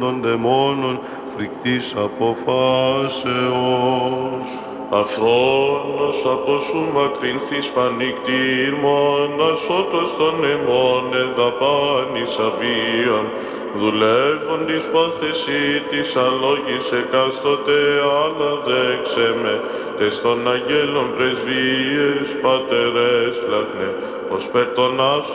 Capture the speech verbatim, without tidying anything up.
των δαιμόνων φρικτής αποφάσεως. Αυθόνος από σου μακρυνθείς πανικτήρμον, ασώτος των αιμών εδαπάνης αβίαν, δουλεύον της πόθεση της αλόγης εκάστοτε, άλλα δέξε με, τες των αγγέλων πρεσβείες, πατερές φλαχνέ, ως περ τον